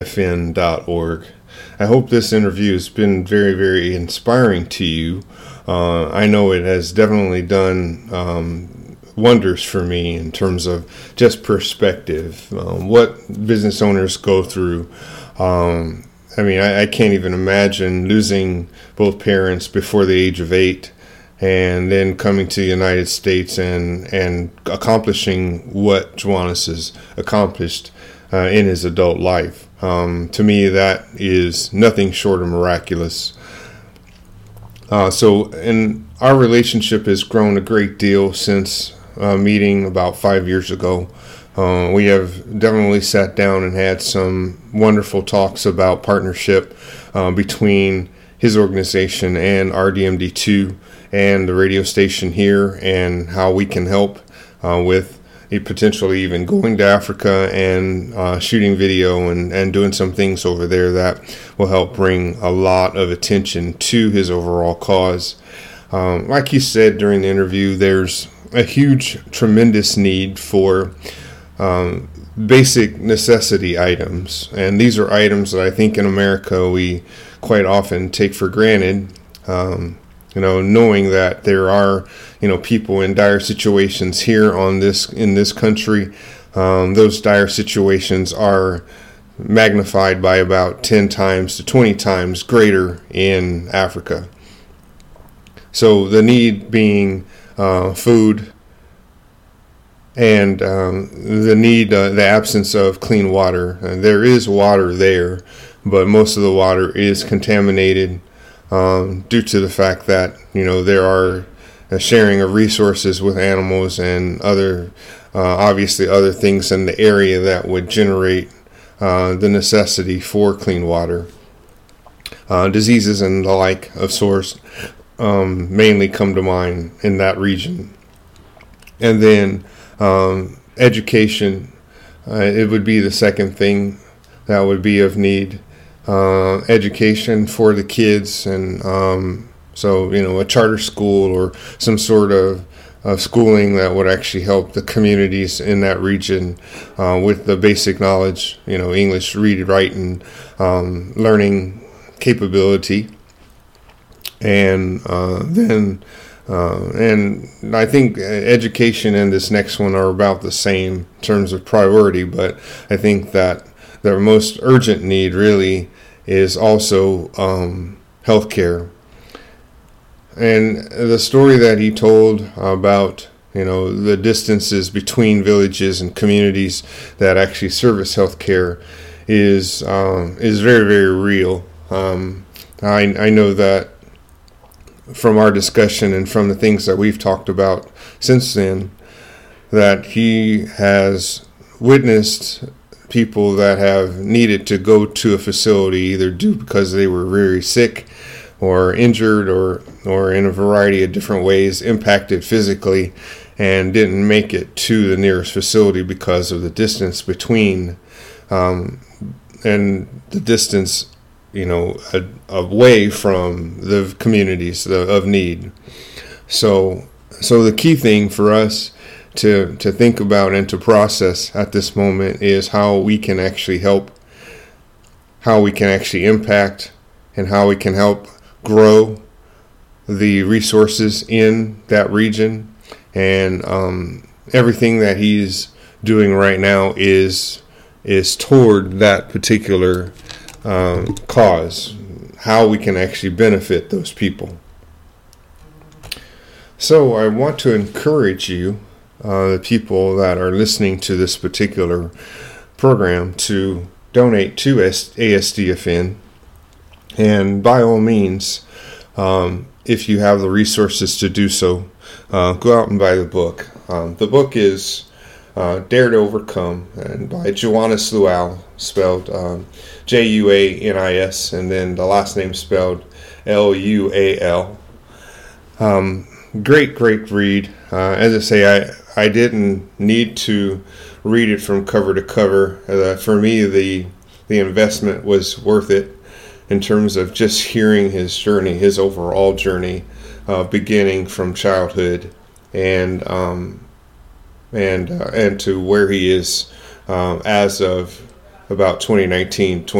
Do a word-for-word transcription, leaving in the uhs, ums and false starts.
f n dot org. I hope this interview has been very, very inspiring to you. Uh, I know it has definitely done um, wonders for me in terms of just perspective, um, what business owners go through. Um, I mean, I, I can't even imagine losing both parents before the age of eight and then coming to the United States and, and accomplishing what Juanis has accomplished uh, in his adult life. Um, to me, that is nothing short of miraculous. Uh, so, and our relationship has grown a great deal since uh, meeting about five years ago. Uh, we have definitely sat down and had some wonderful talks about partnership uh, between his organization and R D M D two and the radio station here, and how we can help uh, with potentially even going to Africa and uh, shooting video and, and doing some things over there that will help bring a lot of attention to his overall cause. Um, like he said during the interview, there's a huge, tremendous need for um, basic necessity items. And these are items that I think in America we quite often take for granted. Um, You know, knowing that there are, you know, people in dire situations here on this in this country, um, those dire situations are magnified by about ten times to twenty times greater in Africa. So the need being uh, food and um, the need, uh, the absence of clean water. Uh, there is water there, but most of the water is contaminated. Um, due to the fact that, you know, there are a sharing of resources with animals and other, uh, obviously other things in the area that would generate uh, the necessity for clean water. Uh, diseases and the like of sorts um, mainly come to mind in that region. And then um, education, uh, it would be the second thing that would be of need. Uh, education for the kids, and um, so, you know, a charter school or some sort of, of schooling that would actually help the communities in that region uh, with the basic knowledge, you know, English, read, write, and um, learning capability. And uh, then, uh, and I think education and this next one are about the same in terms of priority, but I think that the most urgent need really is also um, healthcare. And the story that he told about, you know, the distances between villages and communities that actually service healthcare is um, is very, very real. Um, I I know that from our discussion and from the things that we've talked about since then, that he has witnessed people that have needed to go to a facility either due because they were very sick or injured or or in a variety of different ways impacted physically and didn't make it to the nearest facility because of the distance between um, and the distance, you know, a, away from the communities of need. So so the key thing for us to to think about and to process at this moment is how we can actually help, how we can actually impact, and how we can help grow the resources in that region. And um, everything that he's doing right now is is toward that particular um, cause, how we can actually benefit those people. So I want to encourage you, Uh, the people that are listening to this particular program, to donate to A S D F N. And by all means, um, if you have the resources to do so, uh, go out and buy the book. Um, the book is uh, Dare to Overcome, and by Juanis Lual, spelled um, J U A N I S, and then the last name spelled L U A L. Um, great, great read. Uh, as I say, I I didn't need to read it from cover to cover. Uh, for me, the the investment was worth it in terms of just hearing his journey, his overall journey, uh, beginning from childhood and um, and uh, and to where he is uh, as of about twenty nineteen,